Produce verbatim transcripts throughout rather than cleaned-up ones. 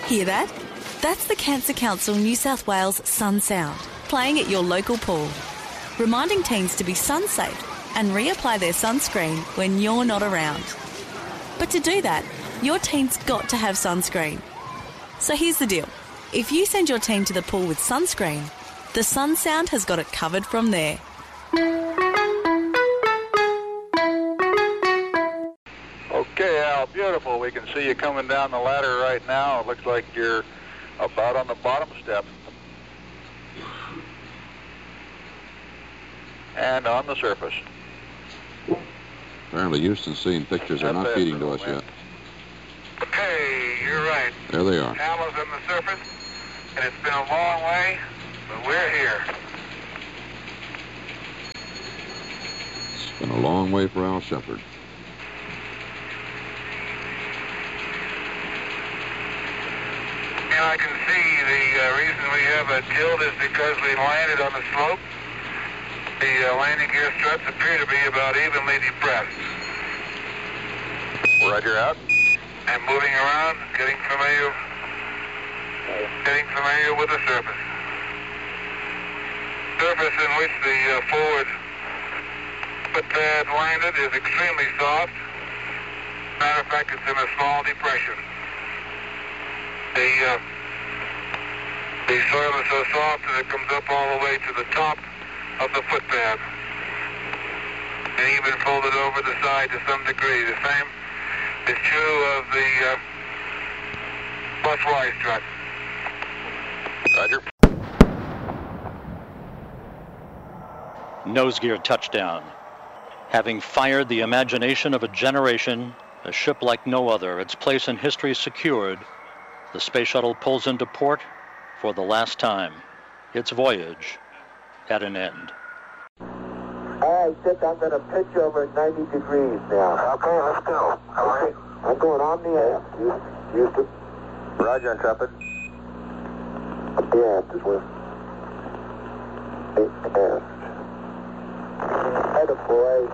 Hear that? That's the Cancer Council New South Wales Sun Sound, playing at your local pool, reminding teens to be sun safe and reapply their sunscreen when you're not around. But to do that, your teen's got to have sunscreen. So here's the deal. If you send your teen to the pool with sunscreen, the Sun Sound has got it covered from there. Okay, Al, beautiful. We can see you coming down the ladder right now. It looks like you're about on the bottom step. And on the surface. Apparently Houston's seeing pictures are not feeding to us yet. Okay, you're right. There they are. Al is on the surface, and it's been a long way, but we're here. It's been a long way for Al Shepard. And I can see the uh, reason we have a tilt is because we landed on the slope. The uh, landing gear struts appear to be about evenly depressed. Roger out. And moving around, getting familiar, getting familiar with the surface. Surface in which the uh, forward foot pad landed is extremely soft. Matter of fact, it's in a small depression. The, uh, the soil is so soft that it comes up all the way to the top of the footpad, and even folded over the side to some degree. The same is true of the uh, plus Y strut. Roger. Nose gear touchdown. Having fired the imagination of a generation, a ship like no other, its place in history secured, the space shuttle pulls into port for the last time. Its voyage at an end. All right, Dick, I'm going to pitch over at ninety degrees now. Okay, let's go. All right. I'm going on the air. Houston. Roger, Intrepid. Yeah, this way. Air. Head of boy.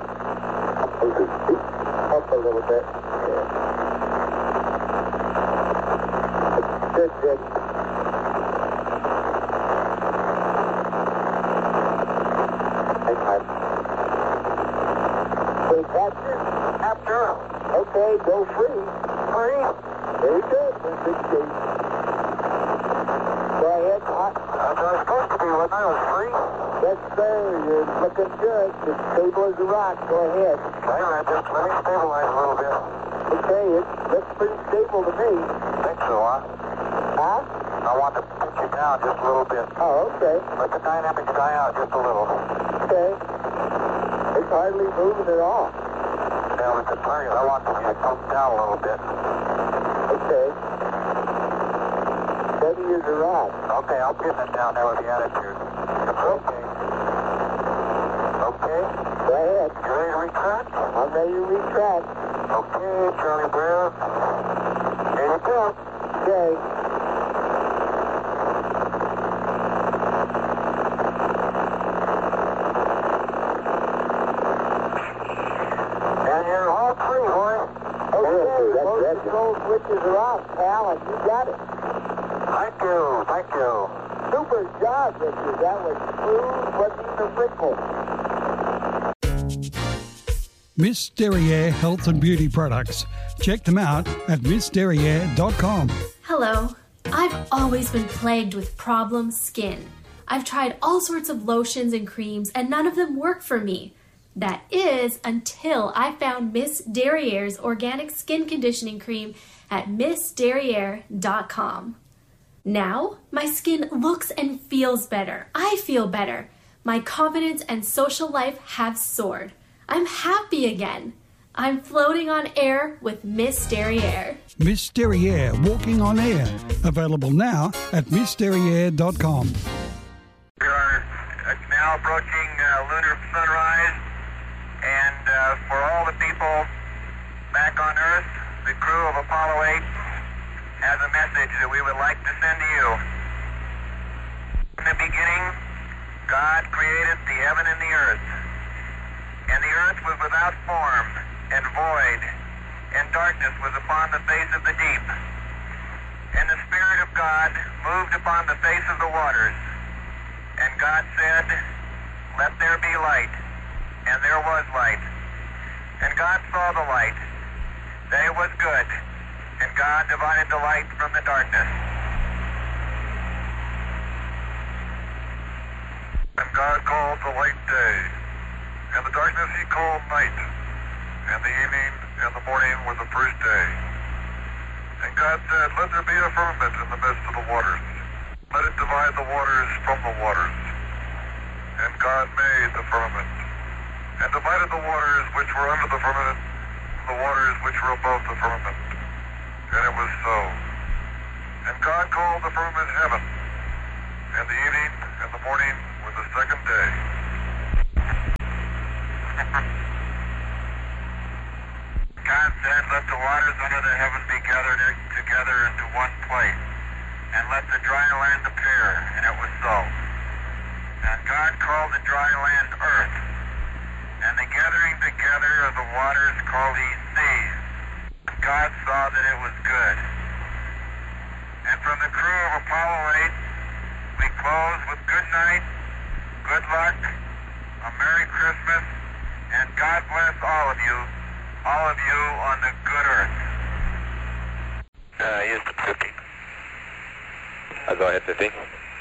Up a little bit. Yeah. Good, Dick. Wait, that's it. After. Okay, go free. Free. Very good. That's big shape. Go ahead. Hot. That's what I was supposed to be when I was free. Yes, sir. You're looking good. It's stable as a rock. Go ahead. Okay, right, just let me stabilize a little bit. Okay, it looks pretty stable to me. Think so, huh? Huh? I want to pitch it down just a little bit. Oh, okay. Let the dynamics die out just a little. Okay. It's hardly moving at all. Yeah, with the target, I want to come down a little bit. Okay. Steady as a rock. Okay, I'll pin it down there with the attitude. Okay. Okay. Go ahead. You ready to retract? I'm ready to retract. Okay, Charlie Brown. Here you go. Okay. And you're all free, boy. Okay, both control switches are off, pal, and you got it. Thank you, thank you. Super job, Richard. That was smooth, wasn't even a wrinkle. Miss Derriere Health and Beauty Products. Check them out at miss derriere dot com. Hello. I've always been plagued with problem skin. I've tried all sorts of lotions and creams, and none of them work for me. That is until I found Miss Derriere's organic skin conditioning cream at miss derriere dot com. Now, my skin looks and feels better. I feel better. My confidence and social life have soared. I'm happy again. I'm floating on air with Miss Derriere. Miss Derriere Walking on Air. Available now at miss derriere dot com. We are now approaching uh, lunar sunrise, and uh, for all the people back on Earth, the crew of Apollo eight has a message that we would like to send to you. In the beginning, God created the heaven and the earth, and the earth was without form and void, and darkness was upon the face of the deep. And the Spirit God moved upon the face of the waters. And God said, let there be light. And there was light. And God saw the light, that it was good. And God divided the light from the darkness. And God called the light day, and the darkness he called night, and the evening and the morning was the first day. And God said, let there be a firmament in the midst of the waters. Let it divide the waters from the waters. And God made the firmament, and divided the waters which were under the firmament from the waters which were above the firmament. And it was so. And God called the firmament heaven, and the evening and the morning was the second day. God said, let the waters under the heaven be gathered together into one place, and let the dry land appear, and it was so. And God called the dry land earth, and the gathering together of the waters called he seas. God saw that it was good. And from the crew of Apollo eight, we close with good night, good luck, a Merry Christmas, and God bless all of you, all of you on the good earth. Uh, Houston fifty. I'll go ahead, fifty.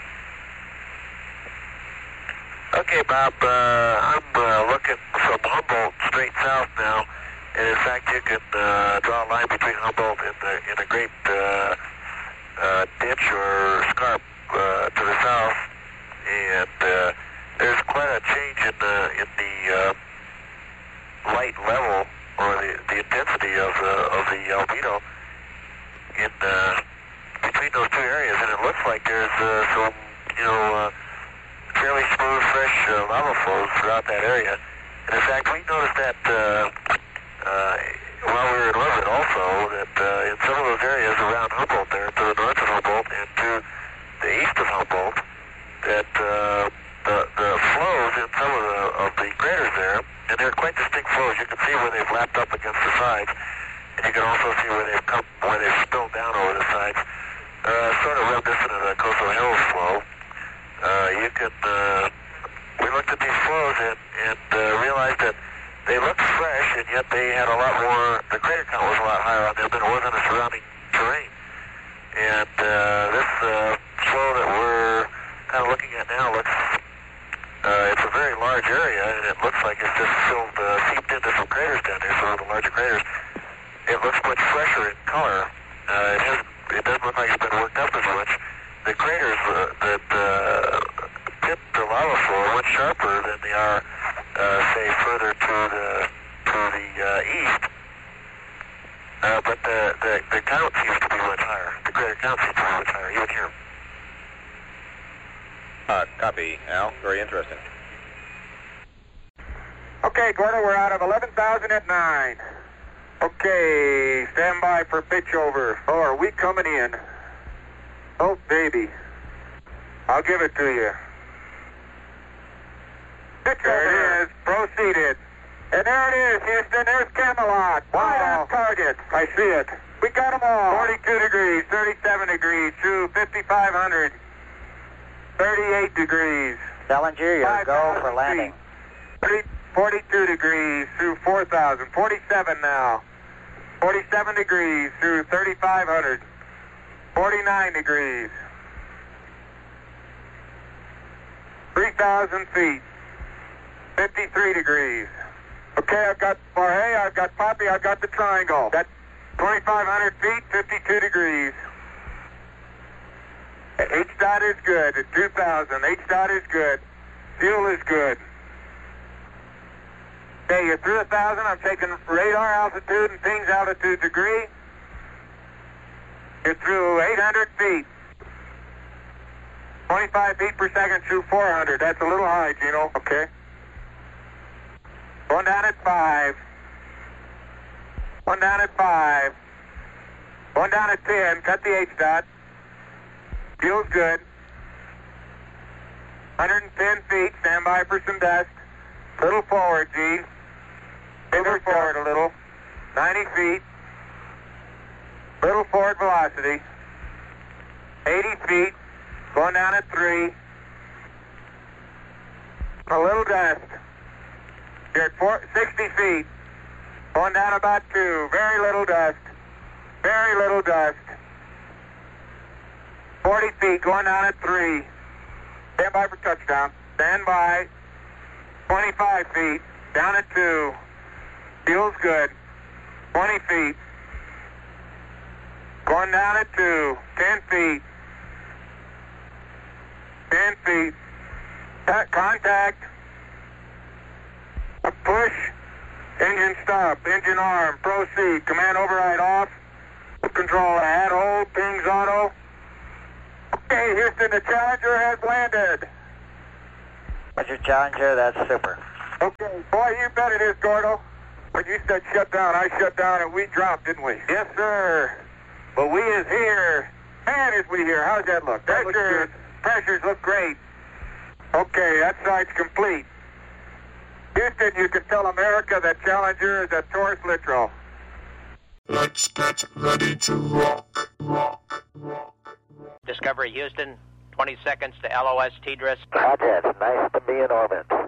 Okay, Bob, uh, I'm uh, looking from Humboldt straight south now, and in fact you can uh, draw a line between Humboldt and the, in a great uh, uh, ditch or scarp uh, to the south, and uh, there's quite a change in the, in the uh, light level, or the, the intensity of the, of the albedo in uh, between those two areas, and it looks like there's uh, some, you know, uh, fairly smooth, fresh uh, lava flows throughout that area. And in fact, we noticed that uh, uh, while we were in orbit also, that uh, in some of those areas around Humboldt there, to the north of Humboldt and to the east of Humboldt, that uh, the, the flows in some of the, of the craters there, and they're quite distinct flows. You can see where they've lapped up against the sides, and you can also see where they've come, where they've spilled down over the sides. Uh, sort of reminiscent of the Coastal Hills flow. Uh, you can, uh, we looked at these flows and, and uh, realized that they looked fresh, and yet they had a lot more, the crater count was a lot higher on them than it was on the surrounding terrain. And uh, this uh, flow that we're kind of looking at now looks, uh, it's a very large area, and it looks like it's just filled, uh, seeped into some craters down there, some of the larger craters. It looks much fresher in color. Uh, it, has, it doesn't look like it's been worked up as much. The craters uh, that uh, tip the lava flow are much sharper than they are, uh, say, further to the to the uh, east. Uh, but the, the the count seems to be much higher. The crater count seems to be much higher, even here. Uh, copy, Al. Very interesting. Okay, Gordo, we're out of eleven thousand at nine. Okay, stand by for pitch over. Oh, are we coming in? Oh, baby. I'll give it to you. Pitch there it is. Proceeded. And there it is, Houston. There's Camelot. Wow. Target. I see it. We got them all. forty-two degrees, thirty-seven degrees, through fifty-five hundred. thirty-eight degrees. Challenger, your go for landing. thirty, forty-two degrees, through four thousand. forty-seven now. forty-seven degrees, through thirty-five hundred. forty-nine degrees. three thousand feet. fifty-three degrees. Okay, I've got Barhay, I've got Poppy, I've got the triangle. Got twenty-five hundred feet, fifty-two degrees. H dot is good at two thousand. H dot is good. Fuel is good. Okay, you're through one thousand. I'm taking radar altitude and pings altitude degree. You're through eight hundred feet. twenty-five feet per second through four hundred. That's a little high, Gino. Okay. One down at five. One down at five. One down at ten. Cut the H dot. Fuel's good. one hundred ten feet. Stand by for some dust. Little forward, G. Little forward a little. ninety feet. Little forward velocity. eighty feet, going down at three. A little dust. You're at four, sixty feet, going down about two. Very little dust. Very little dust. forty feet, going down at three. Stand by for touchdown. Stand by. twenty-five feet, down at two. Feels good. twenty feet. Going down at two. ten feet. ten feet. Contact. A push. Engine stop. Engine arm. Proceed. Command override off. Control add. Hold. Pings auto. Okay, Houston, the Challenger has landed. Roger, Challenger, that's super. Okay, boy, you bet it is, Gordo. When you said shut down, I shut down and we dropped, didn't we? Yes, sir. But we is here. Man, is we here. How's that look? That Pressure, looks pressures look great. Okay, that side's complete. Houston, you can tell America that Challenger is a Taurus Littrow. Let's get ready to rock, rock, rock. Discovery Houston, twenty seconds to L O S Tidris. Roger, nice to be in orbit.